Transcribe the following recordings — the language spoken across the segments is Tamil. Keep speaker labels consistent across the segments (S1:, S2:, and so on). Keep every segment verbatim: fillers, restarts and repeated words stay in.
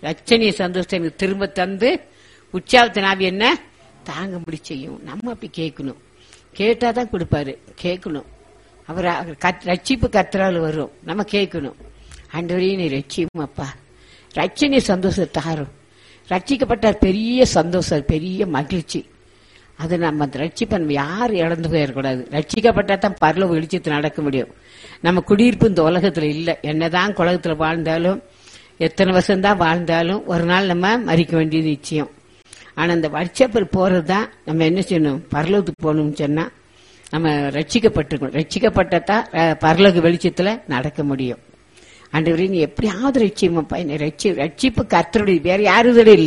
S1: ரட்சணிய சந்தோஷத்தை எனக்கு திரும்ப தந்து உற்சாகத்தின் ஆவி என்ன தாங்க முடி செய்யும். நம்ம அப்படி கேட்கணும். கேட்டாதான் கொடுப்பாரு. கேட்கணும். அவர் ரட்சிப்பு கர்த்தரால் வரும். நம்ம கேட்கணும். ஆண்டவரே நீ ரட்சியும் அப்பா, ரட்சணிய சந்தோஷத்தை தாரும். ரட்சிக்கப்பட்டார் பெரிய சந்தோஷம், பெரிய மகிழ்ச்சி. அது நம்ம அந்த ரட்சிப்பை நம்ம யாரும் இழந்து போயிடக்கூடாது. ரட்சிக்கப்பட்டா தான் பரலோக வெளிச்சத்தில் நடக்க முடியும். நம்ம குடியிருப்பு இந்த உலகத்துல இல்ல. என்னதான் உலகத்துல வாழ்ந்தாலும், எத்தனை வருஷம் தான் வாழ்ந்தாலும் ஒரு நாள் நம்ம மறிக்க வேண்டியது நிச்சயம். ஆனா இந்த ரட்சிப்பர் போறதுதான் நம்ம என்ன செய்யணும், பரலோகத்துக்கு போகணும்னு சொன்னா நம்ம ரட்சிக்கப்பட்டிருக்கணும். ரட்சிக்கப்பட்டதான் பரலோக வெளிச்சத்துல நடக்க முடியும். ஆண்டவரே நீ எப்படியாவது ரட்சியமாப்பா, என்னை ரட்சி ரட்சிப்பு கர்த்தருடைய, வேற யாருதோட இல்ல.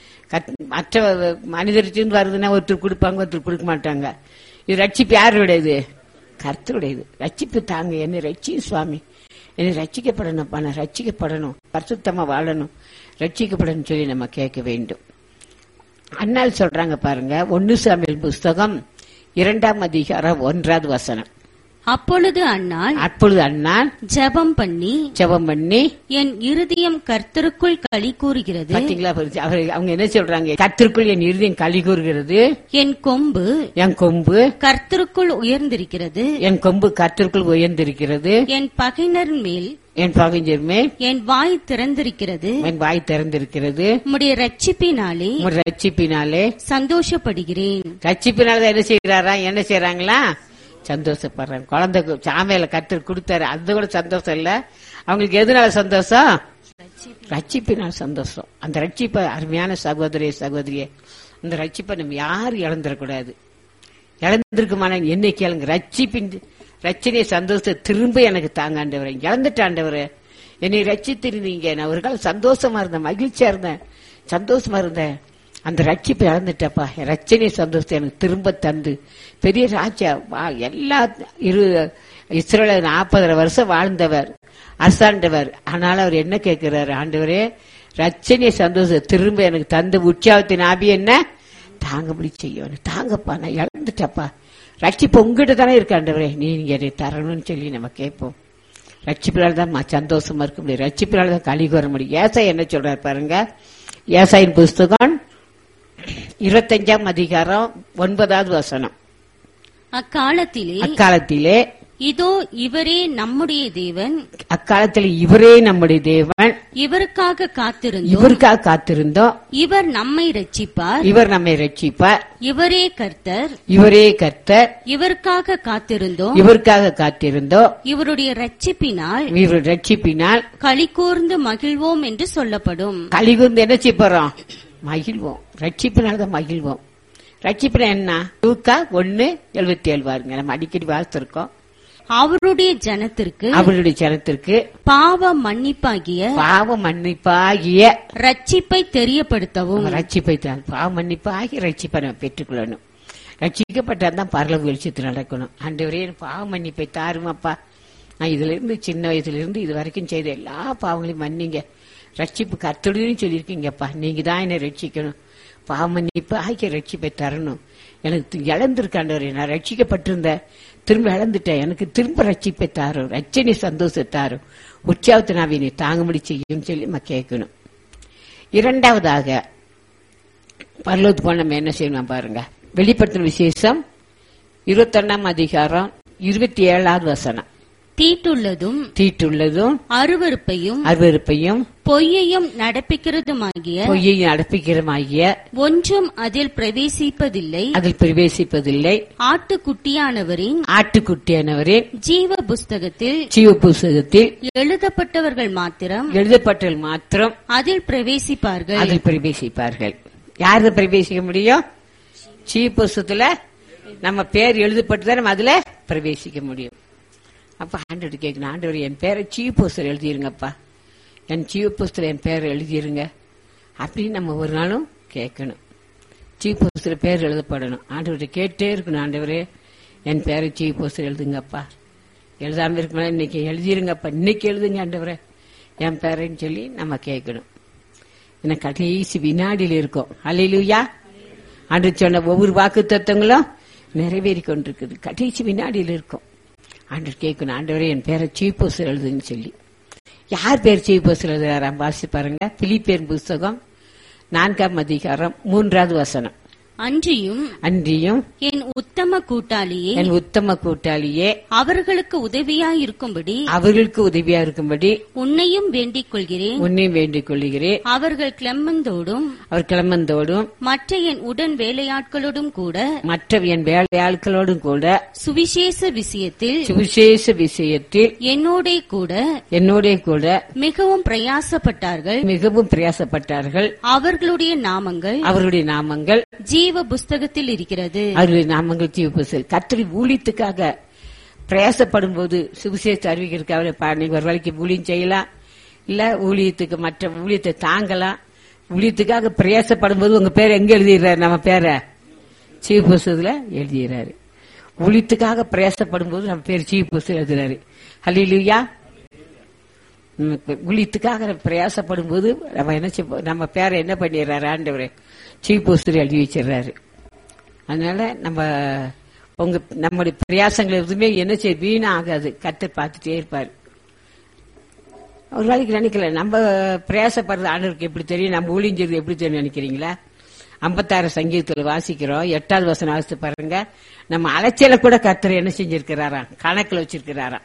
S1: மற்ற மனிதர்கிட்ட வருதுன்னா ஒருத்தர் கொடுப்பாங்க, ஒருத்தர் கொடுக்க மாட்டாங்க. இது ரட்சிப்பு யாருடையது? கர்த்தருடையது. ரட்சிப்பு தாங்க, என்னை ரட்சி சுவாமி, என்னை ரட்சிக்கப்படணும்ப்பா, நான் ரட்சிக்கப்படணும், பரிசுத்தமா வாழணும், ரட்சிக்கப்படணும் சொல்லி நம்ம கேட்க வேண்டும். அண்ணால் சொல்றாங்க பாருங்க, ஒன்னு சாமுவேல் புஸ்தகம் இரண்டாம் அதிகாரம் ஒன்றாவது வசனம்.
S2: அப்பொழுது அன்னாள்
S1: அப்பொழுது அண்ணால்
S2: ஜெபம் பண்ணி
S1: ஜெபம் பண்ணி
S2: என் இருதயம் கர்த்தருக்குள் களி கூறுகிறது.
S1: பாத்தீங்களா, அவங்க என்ன சொல்றாங்க, கர்த்தருக்குள் என் இருதயம் களி கூறுகிறது,
S2: என் கொம்பு
S1: என் கொம்பு
S2: கர்த்தருக்குள் உயர்ந்திருக்கிறது,
S1: என் கொம்பு கர்த்தருக்குள் உயர்ந்திருக்கிறது,
S2: என் பகைஞர் மேல்
S1: என் பகைஞர் மேல்
S2: என் வாய் திறந்திருக்கிறது,
S1: என் வாய் திறந்திருக்கிறது,
S2: உம்முடைய ரட்சிப்பினாலே
S1: ரட்சிப்பினாலே
S2: சந்தோஷப்படுகிறேன்.
S1: ரட்சிப்பினாலதான் என்ன செய்யறாரா, என்ன செய்யறாங்களா, சந்தோஷப்படுறாங்க. குழந்தை சாமையில கர்த்தர் கொடுத்தாரு, அது கூட சந்தோஷம் இல்ல. அவங்களுக்கு எதுனால சந்தோஷம்? ரட்சிப்பினால் சந்தோஷம். அந்த ரட்சிப்பை அருமையான சகோதரிய சகோதரிய அந்த ரட்சிப்பை நம்ம யாரும் இழந்துடக்கூடாது. இழந்திருக்குமான என்ன கேளுங்க, ரட்சிப்பின் ரட்சணைய சந்தோஷத்தை திரும்ப எனக்கு தாங்க ஆண்டவரே. இழந்துட்ட ஆண்டவரே, என்னை ரட்சித்திருந்தீங்க, நான் ஒரு காலம் சந்தோஷமா இருந்தேன், மகிழ்ச்சியா இருந்தேன், சந்தோஷமா இருந்தேன். அந்த ரட்சிப்பை இழந்துட்டப்பா, ரட்சணைய சந்தோஷத்தை எனக்கு திரும்ப தந்து பெரிய ராஜா எல்லா இரு இஸ்ரவேல் நாற்பது வருஷம் வாழ்ந்தவர், அரசாண்டவர். ஆனாலும் அவர் என்ன கேட்கிறாரு, ஆண்டவரே ரட்சணைய சந்தோஷத்தை திரும்ப எனக்கு தந்து உற்சாகத்தின் ஆவி என்ன தாங்க முடி செய்யும். தாங்கப்பா, நான் இழந்துட்டப்பா, ரட்சிப்பு உங்ககிட்ட தானே இருக்க ஆண்டவரே, நீங்க என்னை தரணும்னு சொல்லி நம்ம கேட்போம். ரட்சிப்பினால தான் சந்தோஷமா இருக்க முடியும், ரட்சிப்பினால தான் களி கூற முடியும். ஏசாய் என்ன சொல்றாரு பாருங்க, ஏசாயின் புஸ்தகம் இருபத்தஞ்சாம் அதிகாரம் ஒன்பதாவது வசனம்.
S2: அக்காலத்திலே
S1: அக்காலத்திலே
S2: இதோ இவரே நம்முடைய தேவன்,
S1: அக்காலத்தில் இவரே நம்முடைய தேவன்,
S2: இவருக்காக காத்திருந்தோம்,
S1: இவருக்காக காத்திருந்தோம்,
S2: இவர் நம்மை ரட்சிப்பார்,
S1: இவர் நம்மை ரட்சிப்பார்,
S2: இவரே கர்த்தர்,
S1: இவரே கர்த்தர்,
S2: இவருக்காக காத்திருந்தோம்,
S1: இவருக்காக காத்திருந்தோம்,
S2: இவருடைய ரட்சிப்பினால்
S1: இவர் ரட்சிப்பினால்
S2: களி கூர்ந்து மகிழ்வோம் என்று சொல்லப்படும்.
S1: களி கூர்ந்து என்ன செய்ய போறோம், மகிழ்வோம். ரட்சிப்பினால்தான் மகிழ்வோம். ரட்சிப்பினா என்ன, லூக்கா ஒன்னு எழுபத்தி ஏழு பாருங்க, நம்ம அடிக்கடி வாசித்திருக்கோம்.
S2: அவருடைய ஜனத்திற்கு
S1: அவருடைய ஜனத்திற்கு
S2: பாவ மன்னிப்பாகிய
S1: பாவ மன்னிப்பாகிய
S2: ரட்சிப்பை தெரியப்படுத்தவும்.
S1: ரட்சிப்பை தான் பாவ மன்னிப்பாகிய ரட்சிப்பை நம்ம பெற்றுக்கொள்ளணும். ரட்சிக்கப்பட்டாதான் பரலோக வெளிச்சத்தில் நடக்கணும். ஆண்டவரே பாவ மன்னிப்பை தாருமாப்பா, நான் இதுல இருந்து சின்ன வயசுல இருந்து இது வரைக்கும் செய்த எல்லா பாவங்களையும் மன்னிங்க, ரட்சிப்பு கர்த்தருடையன்னு சொல்லியிருக்கீங்கப்பா, நீங்க தான் என்னை ரட்சிக்கணும், பாவ மன்னிப்பு ஆகிய ரட்சிப்பை தரணும். எனக்கு இழந்திருக்காண்டவரே, நான் ரட்சிக்கப்பட்டிருந்த திரும்ப இழந்துட்டேன், எனக்கு திரும்ப ரட்சிப்பை தாரும், ரட்சணை சந்தோஷத்தாரும், உற்சாகத்தை நான் நீ தாங்க முடி செய்யும் சொல்லி நம்ம கேட்கணும். இரண்டாவதாக பரலோகத்துக்கு போன நம்ம என்ன செய்யணும் பாருங்க, வெளிப்படுத்தின விசேஷம் இருபத்தி ஒன்னாம் அதிகாரம் இருபத்தி ஏழாவது வசனம்.
S2: தீட்டுள்ளதும்
S1: தீட்டுள்ளதும்
S2: அருவருப்பையும்
S1: அருவருப்பையும்
S2: பொய்யையும் நடப்பிக்கிறதுமாகிய
S1: பொய்யையும் நடப்பிக்கிறதுமாகிய
S2: ஒன்றும் அதில் பிரவேசிப்பதில்லை,
S1: அதில் பிரவேசிப்பதில்லை,
S2: ஆட்டுக்குட்டியானவரின்
S1: ஆட்டுக்குட்டியானவரின்
S2: ஜீவ புஸ்தகத்தில்
S1: ஜீவ புஸ்தகத்தில்
S2: எழுதப்பட்டவர்கள் மாத்திரம்
S1: எழுதப்பட்டவர்கள் மாத்திரம்
S2: அதில் பிரவேசிப்பார்கள்.
S1: அதில் பிரவேசிப்பார்கள். யாரு பிரவேசிக்க முடியும்? ஜீவ புஸ்தகத்துல நம்ம பேர் எழுதப்பட்டுதான் நம்ம அதுல பிரவேசிக்க முடியும். அப்ப ஆண்டவர் கேட்கணும், ஆண்டவர் என் பேரை ஜீவ புஸ்தகம் எழுதிருங்கப்பா, என் ஜீவ புஸ்தகம் என் பேரை எழுதிருங்க அப்படின்னு நம்ம ஒரு நாளும் கேட்கணும். ஜீவ புஸ்தகத்துல பேர் எழுதப்படணும். ஆண்டவர்கிட்ட கேட்டே இருக்கணும், ஆண்டவரே என் பேரை ஜீவ புஸ்தகம் எழுதுங்கப்பா, எழுதாம இருக்கா இன்னைக்கு எழுதிருங்கப்பா, இன்னைக்கு எழுதுங்க ஆண்டவரே என் பேரைன்னு சொல்லி நம்ம கேட்கணும். ஏன்னா கடைசி வினாடியில் இருக்கும். அல்லேலூயா. ஆண்டவர் சொன்ன ஒவ்வொரு வாக்கு தத்துவங்களும் நிறைவேறி கொண்டிருக்குது, கடைசி வினாடியில் இருக்கும். ஆண்டவர் கேட்கணும், ஆண்டவரே என் பேரை சீப்போஸ் எழுதுன்னு சொல்லி. யார் பேர் சீஃப் போஸ்டர் எழுதுறாராம் வாசி பாருங்க. பிலிப்பியர் புஸ்தகம் நான்காம் அதிகாரம் மூன்றாவது வசனம்.
S2: அன்றியும்
S1: அன்றியும்
S2: என் உத்தம கூட்டாளியே
S1: என் உத்தம கூட்டாளியே
S2: அவர்களுக்கு உதவியாயிருக்கும்படி
S1: அவர்களுக்கு உதவியா இருக்கும்படி
S2: உன்னையும் வேண்டிக் கொள்கிறேன்.
S1: உன்னையும் வேண்டிக் கொள்கிறேன்.
S2: அவர்கள் கிளம்பந்தோடும்
S1: அவர் கிளம்பந்தோடும்
S2: மற்ற என் உடன் வேலையாட்களோடும் கூட
S1: மற்ற என் வேலையாட்களோடும் கூட
S2: சுவிசேஷ விஷயத்தில்
S1: சுவிசேஷ விஷயத்தில்
S2: என்னோடே கூட
S1: என்னோட கூட
S2: மிகவும் பிரயாசப்பட்டார்கள்.
S1: மிகவும் பிரயாசப்பட்டார்கள்.
S2: அவர்களுடைய நாமங்கள்
S1: அவருடைய நாமங்கள்
S2: ஜீவ புஸ்தகத்தில் இருக்கிறது.
S1: அவருடைய நாமங்கள் ஜீவ புஸ்தகம். கர்த்தருடைய ஊழியத்துக்காக பிரயாசப்படும் போது சுவிசேஷ அறிவிக்கிறதுக்காக நீங்க ஒரு வேலைக்கு ஊழியம் செய்யலாம், இல்ல ஊழியத்துக்கு மற்ற ஊழியத்தை தாங்கலாம். ஊழியத்துக்காக பிரயாசப்படும் போது உங்க பேரை எங்க எழுதிடுறாரு? நம்ம பேரை ஜீவ புஸ்தகத்துல எழுதிடுறாரு. ஊழியத்துக்காக பிரயாசப்படும் போது நம்ம பேர் ஜீவ புஸ்தகம் எழுதுறாரு. ஹல்லேலூயா. ஊழியத்துக்காக பிரயாசப்படும் போது நம்ம என்ன நம்ம பேரை என்ன பண்ணிடுறாரு? ஆண்டவரே சீஃப் போஸ்டர் எழுதி வச்சிடறாரு. அதனால நம்ம உங்க நம்முடைய பிரயாசங்கள் எதுவுமே என்ன செய்ய வீணா ஆகாது. கர்த்தர் பார்த்துட்டே இருப்பாரு. ஒரு நாளைக்கு நினைக்கல நம்ம பிரயாசப்படுறது ஆண்டவருக்கு எப்படி தெரியும், நம்ம ஊழியஞ்சது எப்படி தெரியும் நினைக்கிறீங்களா? ஐம்பத்தாறு சங்கீதத்துல வாசிக்கிறோம், எட்டாவது வசனம் வாசித்து பாருங்க. நம்ம அலைச்சல கூட கர்த்தர் என்ன செஞ்சிருக்கிறாராம், கணக்குல வச்சிருக்கிறாராம்.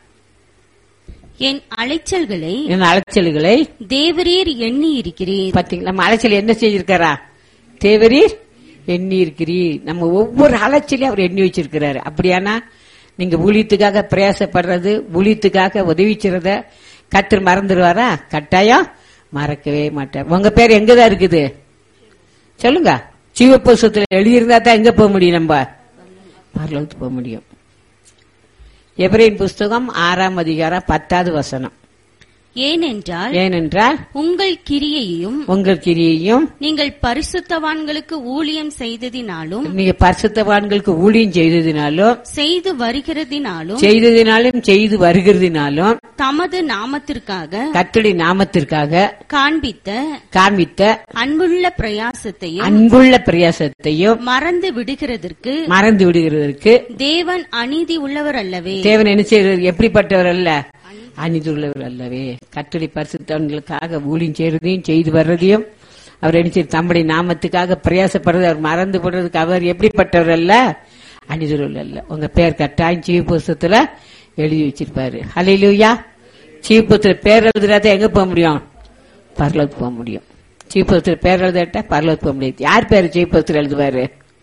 S2: என் அலைச்சல்களை
S1: என் அலைச்சல்களை
S2: தேவரீர் எண்ணி இருக்கிறீர்.
S1: பாத்தீங்களா, நம்ம அலைச்சல் என்ன செஞ்சிருக்காரா? தேவரீர் எண்ணி இருக்கிறீர். நம்ம ஒவ்வொரு அலைச்சலையும் அவர் எண்ணி வச்சிருக்கிறாரு. அப்படியானா நீங்க ஊழியத்துக்காக பிரயாசப்படுறது, ஊழியத்துக்காக உதவிச்சுறத கர்த்தர் மறந்துடுவாரா? கட்டாயம் மறக்கவே மாட்டார். உங்க பேர் எங்கதான் இருக்குது சொல்லுங்க. ஜீவ புஸ்தகத்துல எழுதியிருந்தா தான் எங்க போக முடியும்? நம்ம பரலோகத்துக்கு போக முடியும். எபிரேயர் புஸ்தகம் ஆறாம் அதிகாரம் பத்தாவது வசனம்.
S2: ஏனென்றால்
S1: ஏனென்றால்
S2: உங்கள் கிரியையும்
S1: உங்கள் கிரியையும்
S2: நீங்கள் பரிசுத்தவான்களுக்கு ஊழியம் செய்ததினாலும்
S1: நீங்க பரிசுத்தவான்களுக்கு ஊழியம் செய்ததினாலும்
S2: செய்து வருகிறதினாலும்
S1: செய்ததினாலும் செய்து வருகிறதினாலும்
S2: தமது நாமத்திற்காக
S1: கர்த்தருடைய நாமத்திற்காக
S2: காண்பித்த
S1: காண்பித்த
S2: அன்புள்ள பிரயாசத்தையும்
S1: அன்புள்ள பிரயாசத்தையும்
S2: மறந்து விடுகிறதற்கு
S1: மறந்து விடுகிறதற்கு
S2: தேவன் அநீதி உள்ளவர் அல்லவே.
S1: தேவன் என்ன செய்யறது? எப்படிப்பட்டவர் அல்ல? அநீதி உள்ளவர் அல்லவே. கர்த்தருடைய பரிசுத்தவான்களுக்காக ஊழியம் செய்யறதையும் செய்து வர்றதையும் அவர் என்ன செய்ய தம்முடைய நாமத்துக்காக பிரயாசப்படுறது அவர் மறந்து போடுறதுக்கு அவர் எப்படிப்பட்டவர் அல்ல? அநீதி உள்ளவர் அல்ல. உங்க பேர் கட்டாயம் ஜீவ புஸ்தகத்துல எழுதி வச்சிருப்பாரு. ஹல்லேலூயா. ஜீவ புஸ்தகத்துல பேர் எழுதுறத எங்க போக முடியும்? பரலோகத்துக்கு போக முடியும். ஜீவ புஸ்தகத்துல பேர் எழுதட்டா பரலோகத்துக்கு போக முடியாது. யார் பேரு ஜீவ புஸ்தகத்துல எழுதுவாரு?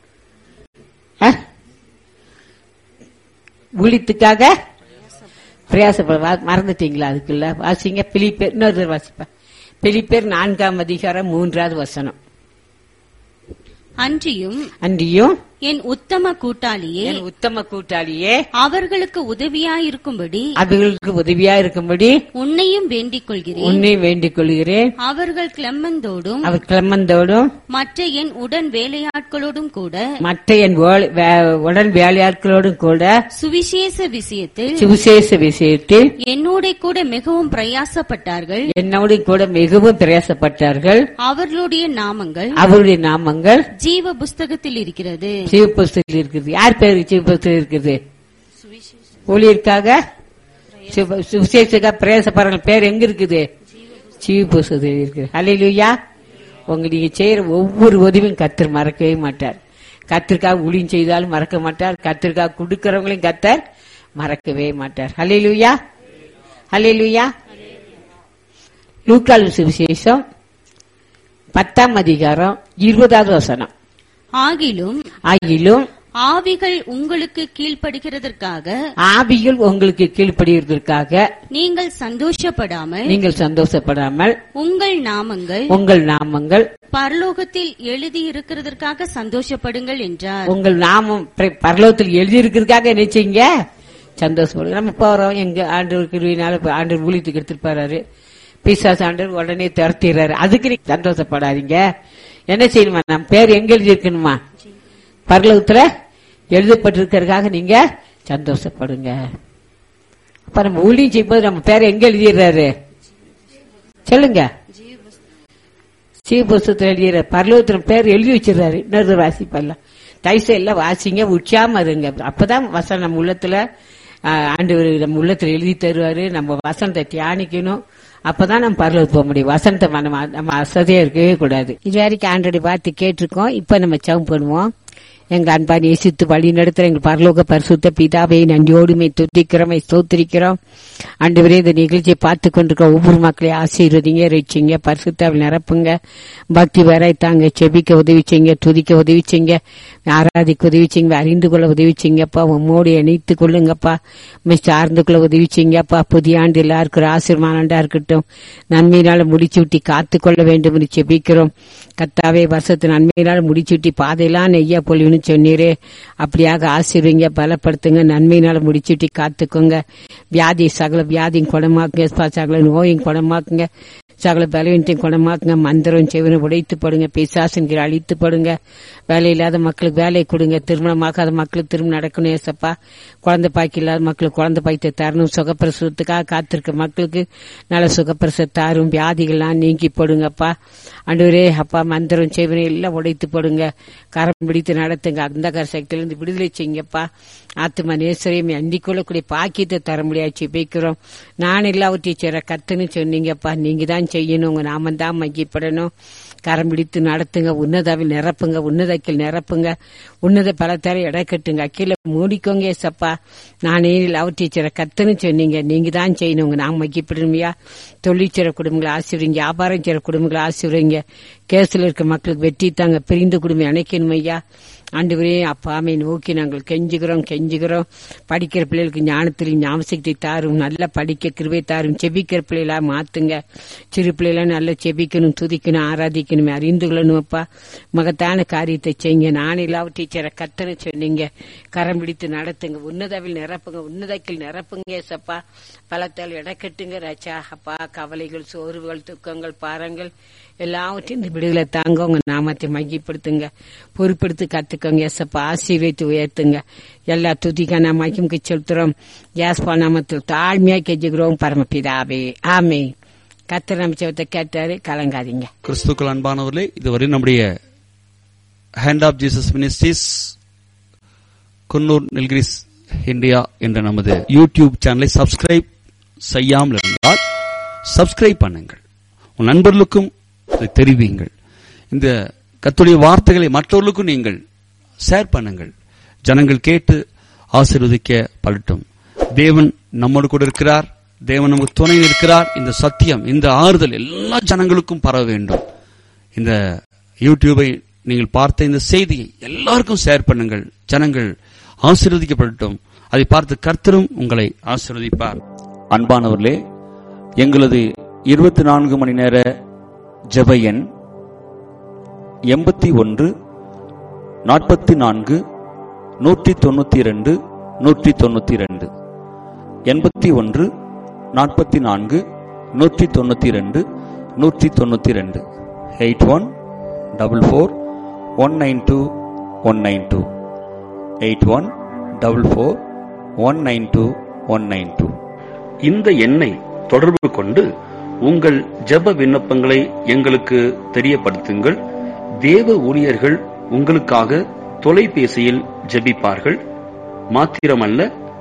S1: ஊழியத்துக்காக பிரயாசப்பட மறந்துட்டீங்களா? அதுக்குள்ள வாசிங்க. பிலிப்பியர் இன்னொரு வாசிப்பா. பிலிப்பியர் நான்காம் அதிகாரம் மூன்றாவது வசனம்.
S2: அன்றியும்
S1: அன்றியும்
S2: என் உத்தம கூட்டாளியே
S1: என் உத்தம கூட்டாளியே
S2: அவர்களுக்கு உதவியாயிருக்கும்படி
S1: அவர்களுக்கு உதவியா இருக்கும்படி
S2: உன்னையும் வேண்டிக் கொள்கிறேன்.
S1: உன்னை வேண்டிக் கொள்கிறேன்.
S2: அவர்கள் கிளம்பந்தோடும்
S1: அவர் கிளம்பந்தோடும்
S2: மற்ற என் உடன் வேலையாட்களோடும் கூட
S1: மற்ற என் உடன் வேலையாட்களோடும் கூட
S2: சுவிசேஷ விஷயத்தில்
S1: சுவிசேஷ விஷயத்தில்
S2: என்னோட கூட மிகவும் பிரயாசப்பட்டார்கள்.
S1: என்னோட கூட மிகவும் பிரயாசப்பட்டார்கள்.
S2: அவர்களுடைய நாமங்கள்
S1: அவருடைய நாமங்கள்
S2: ஜீவ புஸ்தகத்தில் இருக்கிறது.
S1: ஜீவ புஸ்தகத்தில் இருக்குது. யார் பேரு ஜீவ புஸ்தகத்தில் இருக்குது? ஊழியருக்காக சுவிசேஷத்துக்காக பிரயாசப்படுற பேர் எங்க இருக்குது? ஜீவ புஸ்தகத்தில் இருக்குது. ஹல்லேலூயா. உங்க நீங்க செய்யற ஒவ்வொரு உதவியும் கர்த்தர் மறக்கவே மாட்டார். கர்த்தருக்காக ஊழியம் செய்தாலும் மறக்க மாட்டார். கர்த்தருக்காக கொடுக்கிறவங்களையும் கர்த்தர் மறக்கவே மாட்டார். ஹல்லேலூயா. ஹல்லேலூயா. லூக்கா சுவிசேஷம் பத்தாம் அதிகாரம் இருபதாவது வசனம்.
S2: ஆகிலும்
S1: ஆகிலும்
S2: ஆவிகள் உங்களுக்கு கீழ்ப்படுகிறதற்காக
S1: ஆவிகள் உங்களுக்கு கீழ்ப்படுகிறதற்காக
S2: நீங்கள் சந்தோஷப்படாமல்
S1: நீங்கள் சந்தோஷப்படாமல்
S2: உங்கள் நாமங்கள்
S1: உங்கள் நாமங்கள்
S2: பரலோகத்தில் எழுதி இருக்கிறதற்காக சந்தோஷப்படுங்கள் என்றார்.
S1: உங்கள் நாமம் பரலோகத்தில் எழுதி இருக்கிறதுக்காக நினைச்சீங்க சந்தோஷப்படுங்க. நம்ம போறோம் எங்க ஆண்டவருக்கு ஆண்டவர் ஊழியத்துக்கு எடுத்துட்டு போறாரு. பிசாசு ஆண்டவர் உடனே துரத்திடுறாரு. அதுக்கு நீங்க சந்தோஷப்படாதீங்க. என்ன செய்யணுமா? நம்ம பேர் எங்க எழுதி இருக்கணுமா? பரலோகத்துல எழுதப்பட்டிருக்கிறதுக்காக நீங்க சந்தோஷப்படுங்க. அப்ப நம்ம ஊழியம் செய்யும் போது நம்ம பேரை எங்க எழுதிடுறாரு சொல்லுங்க? ஜீவ புஸ்தகத்துல எழுதிடுற பரலோகத்துல பேர் எழுதி வச்சிடறாரு. இன்னொரு வாசிப்பெல்லாம் தைச எல்லாம் வாசிங்க, உச்சாம இருங்க. அப்பதான் வசனம் நம்ம உள்ளத்துல ஆண்டவர் நம்ம உள்ளத்துல எழுதி தருவாரு. நம்ம வசனத்தை தியானிக்கணும். அப்பதான் நம்ம பரலோகத்துக்கு போக முடியும். வசனத்தை நம்ம நம்ம அசதியா இருக்கவே கூடாது. இது வரைக்கும் ஆண்டோட பார்த்து கேட்டிருக்கோம். இப்ப நம்ம ஜெபம் பண்ணுவோம். எங்க அன்பா நேசித்து வழி நடத்துற எங்கள் பரலோக பரிசுத்த பிதாவை நன்றியோடுமை துதிக்கிறோம், ஸ்தோத்திரிக்கிறோம். ஆண்டவரே, இந்த நிகழ்ச்சியை பார்த்து கொண்டிருக்க ஒவ்வொரு மக்களையும் ஆசீர்வதிங்க, ரட்சிங்க, பரிசுத்தாவில் நிரப்புங்க, பக்தி வரைத்தாங்க, செபிக்க உதவி செய்யுங்க, துதிக்க உதவி செய்யுங்க, ஆராதிக்க உதவி செய்யுங்க, அறிந்து கொள்ள உதவி செய்யுங்கப்பா. உம்மோடு இணைத்து கொள்ளுங்கப்பா, சார்ந்து கொள்ள உதவி செய்யுங்கப்பா. புதிய ஆண்டு எல்லாருக்கும் ஆசீர்வாத ஆண்டா இருக்கட்டும். நன்மையினால முடிச்சு விட்டி காத்து கொள்ள வேண்டும் என்று செபிக்கிறோம். கர்த்தாவே, வருஷத்து நன்மையினால முடிச்சு விட்டி பாதையெல்லாம் நெய்யா பொழிவுன்னு சொன்னீரே, அப்படியாக ஆசீர்வதிங்க, பலப்படுத்துங்க, நன்மையினால முடிச்சுட்டி காத்துக்கோங்க. வியாதி சகல வியாதியும் குணமாக்குங்க, சகல நோயும் குணமாக்குங்க, சகல பலவீனத்தையும் குணமாக்குங்க. மந்திரம் செவனை உடைத்து படுங்க, பிசாசுங்கிற அழித்து படுங்க. வேலை இல்லாத மக்களுக்கு வேலையை கொடுங்க, திருமணமாகாத மக்களுக்கு திருமணம் நடக்கணும் ஏசப்பா. குழந்தை பாய்க்கு இல்லாத மக்களுக்கு குழந்தை பாய்த்தை தரணும். சுகப்பிரசவத்துக்காக காத்திருக்க மக்களுக்கு நல்ல சுகப்பிரசவ தாரும், வியாதிகள்லாம் நீங்கி போடுங்கப்பா. ஆண்டவரே அப்பா, மந்திரம் செவனை எல்லாம் உடைத்து போடுங்க, கரம் பிடித்து நடத்துங்க, அந்த கர சக்தியிலிருந்து விடுதலை செய்யுங்கப்பா. ஆத்மா நேசரையும் அண்டிக் கொள்ளக்கூடிய பாக்கியத்தை தர முடியாச்சு பேக்கிறோம். நான் எல்லாவற்றையும் சேர கத்துன்னு சொன்னீங்கப்பா. நீங்க தான் செய்யணும், உங்க நாம தான் மையப்படணும். கரம் பிடித்து நடத்துங்க, உன்னதாவில் நிரப்புங்க, உன்னதக்கில் நிரப்புங்க, உன்னத பலத்தார எடை கட்டுங்க, கீழே மூடிக்கோங்க ஏசப்பா. நானே எல்லாவற்றையும் சேர கத்துன்னு சொன்னீங்க, நீங்க தான் செய்யணும், உங்க நாம மையப்படணுமையா. தொழிற்சேர குடும்பங்களை ஆசீர்வதிங்க, வியாபாரம் சேர குடும்பங்களை ஆசீர்வதிங்க. கேஸ்ல இருக்க மக்களுக்கு வெற்றி தாங்க, பிரிந்த குடும்பம் அணைக்கணும் ஐயா. ஆண்டவரே அப்பாமை நோக்கி நாங்கள் கெஞ்சுகிறோம் கெஞ்சுகிறோம். படிக்கிற பிள்ளைகளுக்கு ஞானத்திலையும் ஞாபகத்தை தாரும், நல்லா படிக்க கிருபை தாரும். செபிக்கிற பிள்ளைகளா மாத்துங்க, சிறு பிள்ளைகளா நல்லா செபிக்கணும், துதிக்கணும், ஆராதிக்கணும், அறிந்து கொள்ளணும்ப்பா. மகத்தான காரியத்தை செய்யுங்க. நான் எல்லாவற்றையும் சேர கத்தனை சொன்னீங்க, கரம் பிடித்து நடத்துங்க, உன்னதாவில் நிரப்புங்க, உன்னதக்கில் நிரப்புங்க ஏசப்பா. பலத்தால் இடக்கட்டுங்க ராஜா அப்பா. கவலைகள், சோர்வுகள், துக்கங்கள், பாரங்கள் எல்லாவற்றையும் இந்த விடுதலை தாங்க, உங்க நாமத்தை மையப்படுத்துங்க, பொறுப்படுத்தி கத்துக்கோங்க ஏசப்பா. ஆசீர்வதித்து உயர்த்துங்க. எல்லா துதிக்கான மகிமைக்கு செலுத்துறோம். யாஸ்பா நாமத்தில் தாழ்மையா கெஞ்சுகிறோம் பரமபிதாவே, ஆமே. கர்த்தர் நம்ம ஜெபத்தை கேட்டாரு, கலங்காதீங்க.
S3: கிறிஸ்துக்கள் அன்பானவர்களே, இதுவரை நம்முடைய hand of Jesus ministries Coonoor Nilgiris India என்ற நமது யூடியூப் சேனலை சப்ஸ்கிரைப் செய்யாமல் இருந்தால் சப்ஸ்கிரைப் பண்ணுங்கள், உன் நண்பர்களுக்கும் தெரிவியுங்கள். இந்த கர்த்தருடைய வார்த்தைகளை மற்றவர்களுக்கும் நீங்கள் ஷேர் பண்ணுங்கள். ஜனங்கள் கேட்டு ஆசீர்வதிக்க படட்டும். தேவன் நம்மோடு கூட இருக்கிறார், தேவன் நமக்கு துணை இருக்கிறார். இந்த சத்தியம், இந்த ஆறுதல் எல்லா ஜனங்களுக்கும் பரவ வேண்டும். இந்த யூடியூபை நீங்கள் பார்த்த இந்த செய்தியை எல்லாருக்கும் ஷேர் பண்ணுங்கள். ஜனங்கள் ஆசீர்வதிக்கப்படட்டும். அதை பார்த்து கர்த்தரும் உங்களை ஆசீர்வதிப்பார். அன்பானவர்களே, எங்களது இருபத்தி நான்கு மணி நேர ஜெப எண் எண்பத்தி ஒன்று நாற்பத்தி நான்கு நூற்றி தொண்ணூத்தி இரண்டு நூற்றி தொண்ணூத்தி இரண்டு எண்பத்தி ஒன்று நாற்பத்தி நான்கு நூற்றி தொண்ணூத்தி இரண்டு நூற்றி தொண்ணூத்தி இரண்டு eight one double four one nine two one nine two eight one double four one nine two one nine two.
S4: இந்த எண்ணை தொடர்பு கொண்டு உங்கள் ஜெப விண்ணப்பங்களை எங்களுக்கு தெரியப்படுத்துங்கள். தேவ ஊழியர்கள் உங்களுக்காக தொலைபேசியில் ஜெபிப்பார்கள். மாத்திரமல்ல,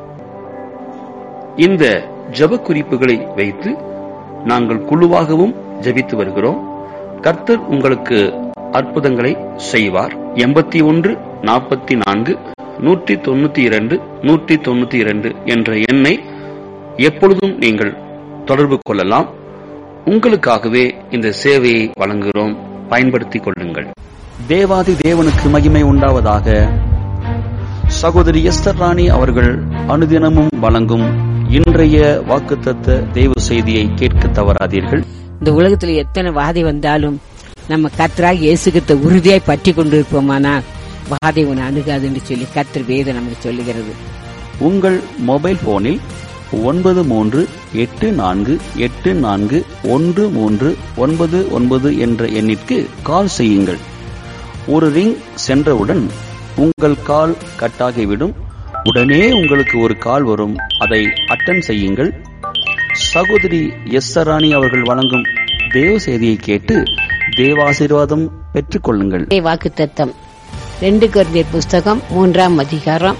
S4: இந்த ஜெப குறிப்புகளை வைத்து நாங்கள் குழுவாகவும் ஜெபித்து வருகிறோம். கர்த்தர் உங்களுக்கு அற்புதங்களை செய்வார். எண்பத்தி ஒன்று நாற்பத்தி நான்கு நூற்றி தொண்ணூத்தி இரண்டு நூற்றி தொண்ணூத்தி இரண்டு என்ற எண்ணை எப்பொழுதும் நீங்கள் தொடர்பு கொள்ளலாம். உங்களுக்காகவே இந்த சேவையை வழங்குகிறோம், பயன்படுத்திக் கொள்ளுங்கள்.
S3: தேவாதி தேவனுக்கு மகிமை உண்டாவதாக. சகோதரி எஸ்தர் ராணி அவர்கள் அனுதினமும் வழங்கும் இன்றைய வாக்குத்தத்த தேவ செய்தியை கேட்க தவறாதீர்கள்.
S1: இந்த உலகத்துல எத்தனை வாதை வந்தாலும் நம்ம கர்த்தராகிய இயேசு கிறிஸ்துவை உறுதியாய் பற்றி கொண்டிருப்போமானால் வாதை உன்னை அணுகாது என்று சொல்லி கர்த்தர் வேதம் நமக்கு சொல்லுகிறது.
S3: உங்கள் மொபைல் போனில் ஒன்பது மூன்று எட்டு நான்கு எட்டு நான்கு ஒன்று மூன்று ஒன்பது ஒன்பது என்ற எண்ணிற்கு கால் செய்யுங்கள். ஒரு ரிங் சென்றவுடன் உங்கள் கால் கட்டாகிவிடும். உடனே உங்களுக்கு ஒரு கால் வரும், அதை அட்டெண்ட் செய்யுங்கள். சகோதரி எஸ் ராணி அவர்கள் வழங்கும் தேவ செய்தியை கேட்டு தேவாசீர்வாதம் பெற்றுக் கொள்ளுங்கள்.
S1: வாக்குத்தத்தம் ரெண்டு கொரிந்தியர் புஸ்தகம் மூன்றாம் அதிகாரம்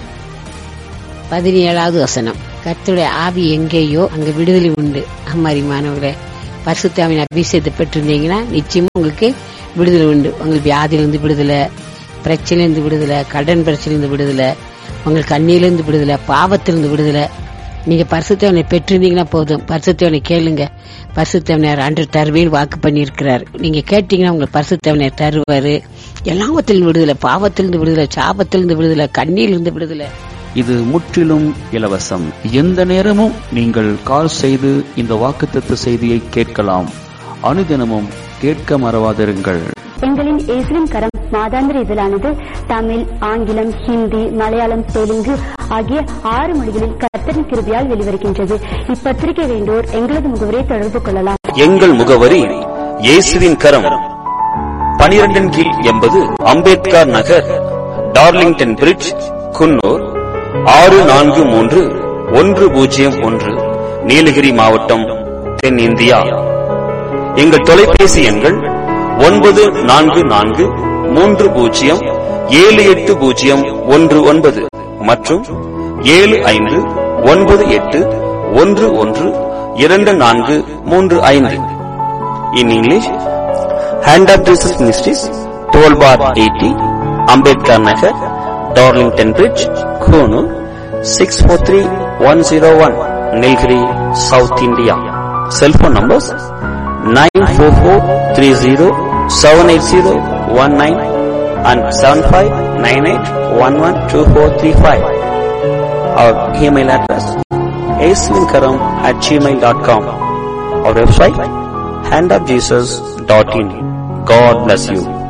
S1: பதினேழாவது வசனம். கர்த்தருடைய ஆவி எங்கேயோ அங்க விடுதலை உண்டு. அம்மாரி மாணவர்களே, பரிசுத்த ஆவியின் அபிஷேகத்தை பெற்றிருந்தீங்கன்னா நிச்சயமா உங்களுக்கு விடுதலை உண்டு. உங்களுக்கு வியாதியிலிருந்து விடுதலை, பிரச்சனையிலிருந்து விடுதலை, கடன் பிரச்சனையிலிருந்து விடுதலை, உங்களுக்கு கண்ணியிலிருந்து விடுதலை, பாவத்திலிருந்து விடுதலை. நீங்க பரிசுத்தவனை பெற்றிருந்தீங்கன்னா போதும். பரிசுத்தவனை கேளுங்க. பரிசுத்தவனர் அன்று தருவேன் வாக்கு பண்ணியிருக்கிறார். நீங்க கேட்டீங்கன்னா உங்களுக்கு பரிசுத்தவனர் தருவாரு. எல்லாவத்திலிருந்து விடுதலை, பாவத்திலிருந்து விடுதலை, சாபத்திலிருந்து விடுதலை, கண்ணியிலிருந்து விடுதலை.
S3: இது முற்றிலும் இலவசம். எந்த நேரமும் நீங்கள் கால் செய்து இந்த வாக்குத்தத்த செய்தியை கேட்கலாம். அனுதினமும் கேட்க மறவாதிருங்கள்.
S5: எங்களின் இயேசுவின் கரம் மாதாந்திர இதழானது தமிழ், ஆங்கிலம், ஹிந்தி, மலையாளம், தெலுங்கு ஆகிய ஆறு மொழிகளில் கர்த்தரின் கிருபையால் வெளிவருகின்றது. இப்பத்திரிகை வேண்டோர் எங்களது முகவரியை தொடர்பு கொள்ளலாம்.
S4: எங்கள் முகவரி இயேசுவின் கரம், பனிரெண்டின் கீழ் எண்பது அம்பேத்கர் நகர், டார்லிங்டன் பிரிட்ஜ், குன்னூர் ஆறு நான்கு மூன்று ஒன்று பூஜ்ஜியம் ஒன்று, நீலகிரி மாவட்டம், தென்னிந்தியா. எங்கள் தொலைபேசி எண்கள் ஒன்பது நான்கு நான்கு மூன்று பூஜ்ஜியம் ஏழு எட்டு பூஜ்ஜியம் ஒன்று ஒன்பது மற்றும் ஏழு ஐந்து ஒன்பது எட்டு ஒன்று ஒன்று இரண்டு நான்கு மூன்று ஐந்து. In English, hand of Jesus ministries, twelve bar eighty, Ambedkar Nagar, Darlington bridge, Coonoor six four three one zero one, Nilgiri, south India. Cellphone numbers nine four four three zero seven eight zero one nine and seven five nine eight one one two four three five. Our email address aisvinkaram at gmail dot com. Our website hand of jesus dot in. God bless you.